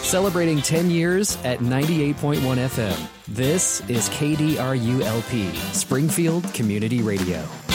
Celebrating 10 years at 98.1 FM. This is KDRU-LP, Springfield Community Radio.